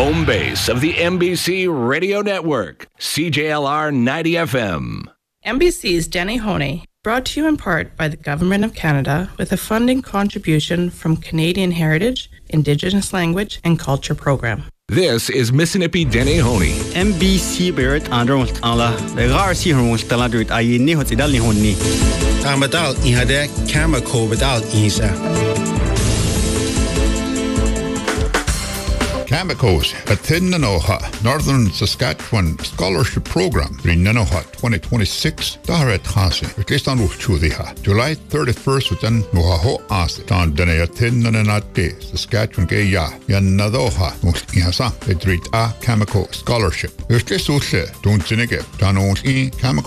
home base of the MBC Radio Network, CJLR 90 FM. MBC's Denny Honey, brought to you in part by the Government of Canada with a funding contribution from Canadian Heritage, Indigenous Language and Culture Program. This is Mississippi Denny Honey. MBC Barrett Underwood Allah, the Garcia Homes Taladrit Ayini Hotidali Honi. Tamadal Ihade, Kamako without Isa. Kamikos at Thinnanoha, Northern Saskatchewan Scholarship Program, Rinanoha 2026, Daharet Hase, Utlistan Uchudhiha, July 31st within Nuhaho As, Don Dene at Thinnanate, Saskatchewan Gaya, Yanadoha, Muslihasa, Edrit A Kamiko Scholarship. Utlis Usle, Don't Zinige, Danon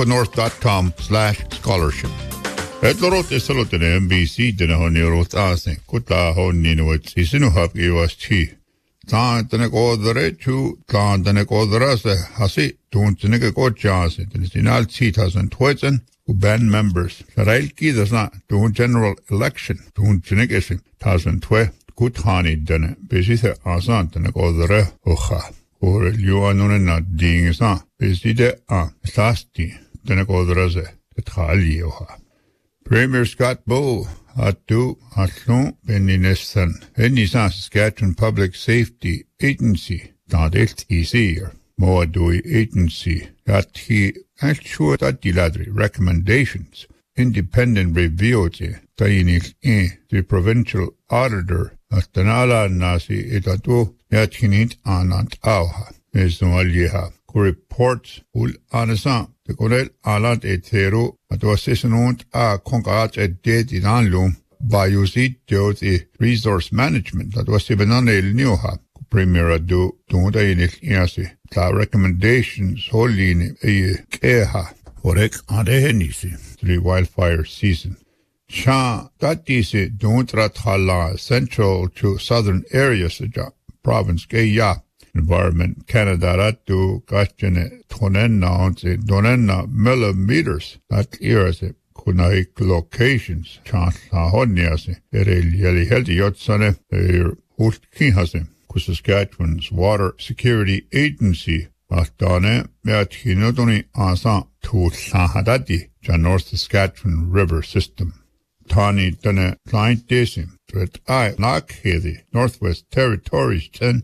KamikoNorth.com/scholarship. Edlorot is a lot in MBC, Denahonirot Ase, Kutla Honinowitz, Isinuhab EOST. Taantanek oderechu, taantanek oderase, hasi, tuuntineke kochaase, tinisinal 2012, who band members. Sharailki does not, tuun general election, tuuntineke 2012, kuthani dene, besithe asantanek odere, ocha. Ore liuanunena dingisa, beside sasti, tanek oderase, tethali ocha. Premier Scott Bull, Atu, Atlon, Beninesan, Enisan Saskatchewan Public Safety Agency, Dandelt Easier, Moadui Agency, that he actually diladri recommendations, independent reviews, Tainil the provincial auditor, Astanala Nasi, Etatu, Yatkinit Anant Auha, Nesumaliha, who reports Ul Anasan. The Corel Alant Etero, at was Sisonont a Congat at Dead in Anlum, by using the resource management that was even on El Newha, Premier Adu, Dunda in Iasi, the recommendations wholly in a Keha, Orek Adehenisi, 3 wildfire season. Sha, that is don't Rathala, central to southern areas of province Gaya. Environment Canada ratu kastjene tonenna donenna millimeters at earse kunaik locations chance honniase yeli heldi yotsane ultkihase Saskatchewan's Water Security Agency Achtane meathinodoni asa to sahadati North Saskatchewan River System. Tani dane client desim that I nakhedi Northwest Territories 10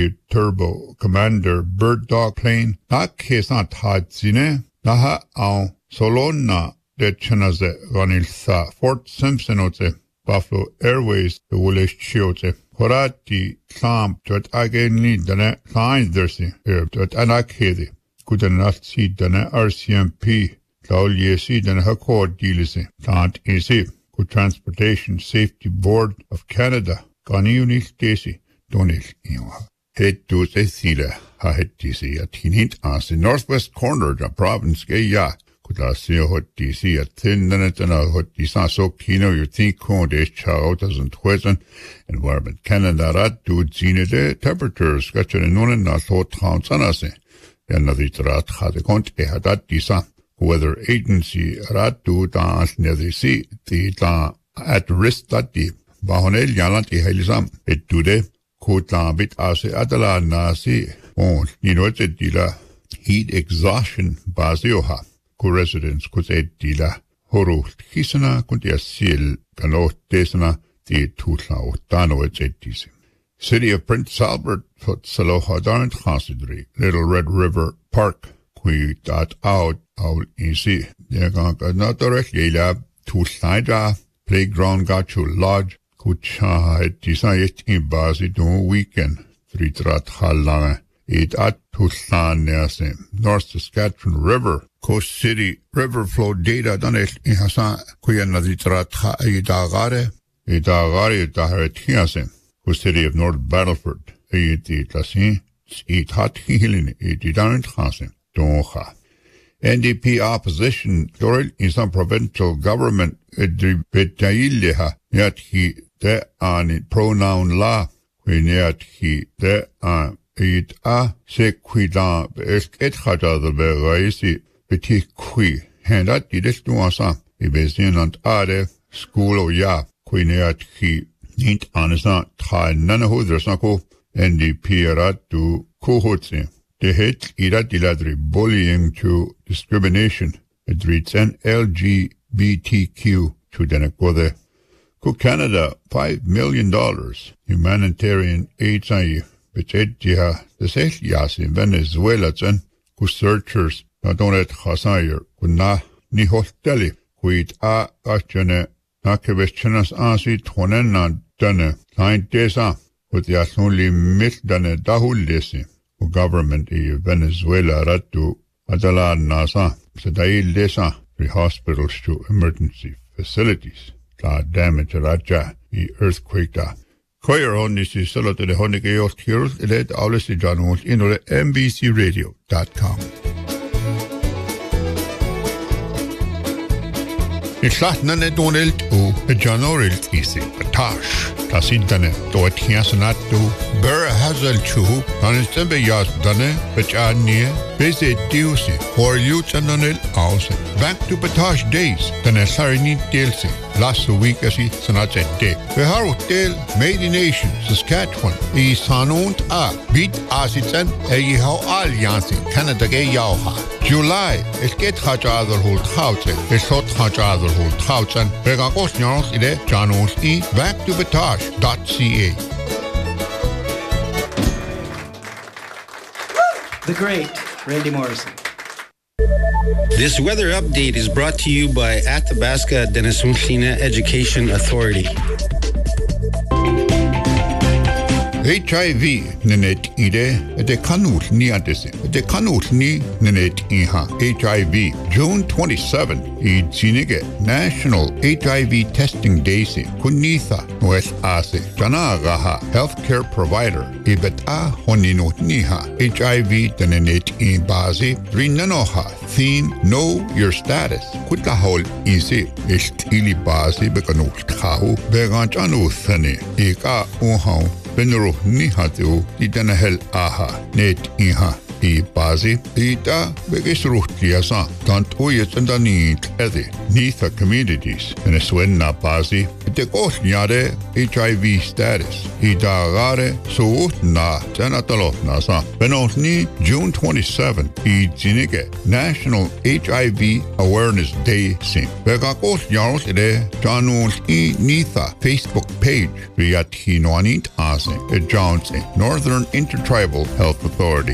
Turbo Commander Bird Dog plane, Nakhesan Tadzine, Naha au Solona de Chenaze Ranilsa, Fort Simpsonote, Buffalo Airways, the Woolish Chiote, Horati, Sam, Jot Ageni, Dane, Klein Dersi, Jot Anakhedi, Kudanatsi, Dane RCMP, Lauliesi, Dane Hakor Dilisi, Tant Isi, Good Transportation Safety Board of Canada, Ganiunik Desi, Donil Ioha. Het to Cecilia, Hahetisi at Hinit as in northwest corner of the province Gaya, Kudasio Hot DC at Tindanet and a Hot Disa so Kino, you think Conde Chow 2012, Environment Canada Rat to Zine temperatures, Scotchen and Nolan not thought town sanase, Yanavitrat had a conte hadat Disa, weather agency Rat to dance near the sea, the at risk that deep, Bahonel Yalanti Helisam, it today. Kotla bit ase adala nasi on ninote dila heat exhaustion basioha ku residents kut dila horu kisana kuntia sil kano desana the tutla otano etisi. City of Prince Albert thought saloha darned considering Little Red River Park qui dat out easy. Yaga not directly lab tutla playground got you lodge. Kucha decided in Basi do weekend, 3 Hallange, it at Tuslanease, North Saskatchewan River, Coast City River flow data done it in Hassan, Kuyanaditrat Idagare, Daharetiase, Coast City of North Battleford, Lasin, it hot healing, it didn't Hasen, Donha. NDP opposition, Doril in some provincial government, Betaileha, yet he de an pronoun la, when yet he de an it a sequidan et hada the begaisi, petit qui, and that did it to us, Ibezin and Ade, school o ya, when yet he nint anasa, tie none of there's not go, NDP Ratu Kuhotse. The hate iratiladri bullying to discrimination. It reads an LGBTQ to Denekode. Ku Canada $5 million humanitarian aid say Betedja the Seyas in Venezuela ku searchers not only Hasayer ku na ni hosteli kuit a achane na keveschanas asi tonen dane line desa with the only mil dane dahulesi ku government in Venezuela ratu adala nasa sedai desa the hospitals to emergency facilities. Damage raja the earthquake da. Koyer on this is solo to the Honigayos Heroes, it always the John Walsh in MBCRadio.com. It's not none at Donald O, a John easy, a tash, Tasintane, do it here not do, Burra Hazel Chu, on his temper yas done, but are near, visit Dusi, or you Chanonel house, back to Patash days, than a Sarini Delsi. Last week as he Sanache Day. The Harotel made in nation, Saskatchewan, the Sanont A, beat Asitan, a how Alliance, Canada Gay Yauha. July, it get Hajar Holt Houghton, it's hot Hajar Holt Houghton, Begakos Yarns Ide, Janos E, back to Batash.ca. The great Randy Morrison. This weather update is brought to you by Athabasca Denisunklina Education Authority. HIV nenet ide de kanut ni adese de kanut ni nenet iha HIV June 27 I jinige National HIV Testing Day se kunitha West Ase Janagaha healthcare provider ibeta honinot niha HIV nenet in bazi rinanoha theme know your status kutahol ise istili bazi bekanut khahu beganchanu thane ika uha Benro ni hatu itana hel aha net iha I bazi ita begesruht liasa tant oyetandani ede nitha communities in a swenna bazi de kosnyade HIV status ita gare so na janatalo nasa benotni June 27 I jinige National HIV Awareness Day sim bega kosnyaros ide janus I nitha Facebook page riathinoanit ase Jones Northern Intertribal Health Authority.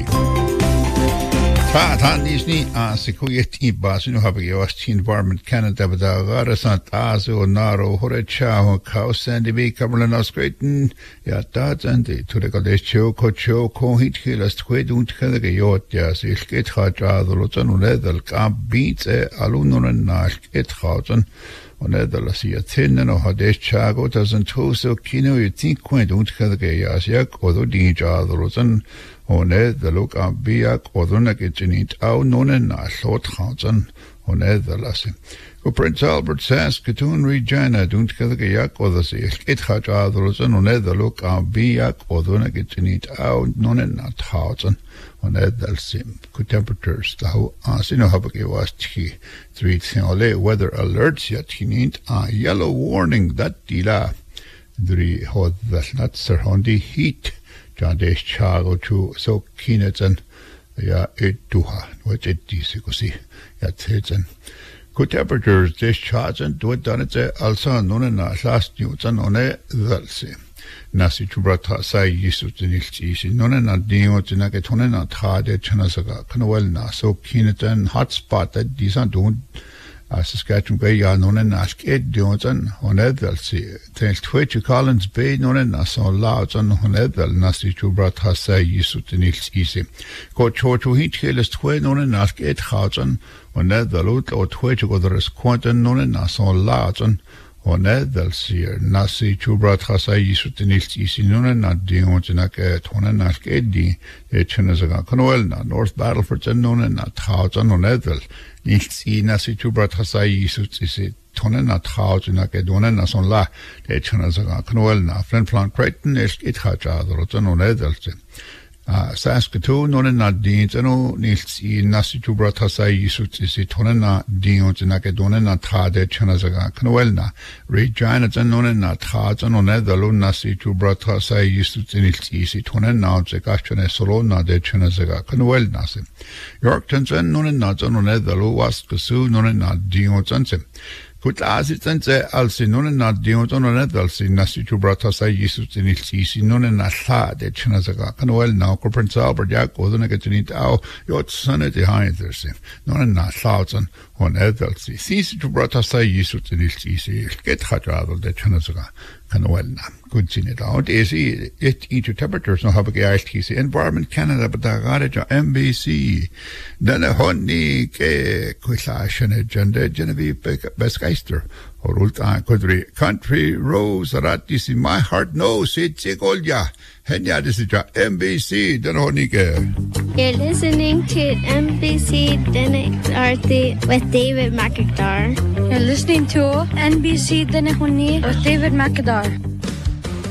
Nisni Sikuyeti Basino Habios Environment Canada Garasant Azo Naro Horecha Cow Sandy Bay Cumberland Auscreton Yatats and to the Gadecho Cocho Cohit Hillas Twedunt Kelgayot Yas Ilket Haja the Luton Leather Camp Beats Alunon and NashEthausen. On the Lasia Tin and Hades Chago doesn't so kino you think quite don't Kelgayas or the Dija the Luton. One the look at Biak or the Nagatinit out known and I thought Housen on the lassie. Prince Albert says Katoon Regina don't Kelgayak or the sea. It had others on the look at Biak or the Nagatinit out known and not Housen on the sim. Good temperatures the Asino Habaki was tea. 3 weather alerts yet he need a yellow warning that dila. 3 hot that's not surrounding heat. John Dash Chago to so Kinetan, ya duha, which it disikusi, yat hidden. Good temperatures, this charge and do it done it also known in last Newton on a Zalsi. Nasi Chubrata say Yisut in Ilchisi, none and a dino to Nagaton and Tade Chanasaga, Canwell Naso Kinetan, hotspot that decent don't. Saskatchewan Bay known and ask Ed Johnson on Edelsi. Thanks to Twitch Collins Bay known and Nason Loudson on Edel Nasi Chubrat Hasa Yisutinils Easy. Go Chocho Hitchillis Tway known and ask Ed Housen on Edelut or Twitch or the Resquanton known and Nason Loudson on Edelsi. Nasi Chubrat Hasa Yisutinils Easy known and not Dionzanaka Tonan ask Eddie Echanazaga Conwell North Battleford and known and not Housen on Edel. Nichts Nasi Chubrat Hasai Sutsi Tonena Taujina Gedonena son la, the Chanazaga Knoelna, Flenflan Creighton, It Haja, the Rotan on Edelsen. Saskatoon non na dins ano nils I nasi tubra tasa yisut isi tonen na dions na ke donen na tade chana zaga kanwel na Regina zan non na tade ano ne dalu nasi tubra tasa yisut nils isi tonen na zaga chane solo na de chana zaga kanwel na se Yorkton zan non na zan ne dalu was kasu non na dions zan se Kutlaasitsense alsi non na dions non alsi nasi tubra tasa yisut nils isi non na tade chana zaga kanwel na ko Prince Albert ja godene getinit au jot sanne de heinderse non na thousand on edelsi sisi to brata sai yisu tinil sisi get hadrado de chanazaga kanwelna kunsinit out is it into temperatures no have a ITC Environment Canada but da garage MBC then a honni ke kulashen agenda Genevieve Beskeister Horult Kodri Country Rose Ratis in my heart knows it's Golja Henya this is MBC then honni ke You're listening to NBC Dinnerty with David McIntyre. You're listening to NBC Dinnerty with David McIntyre.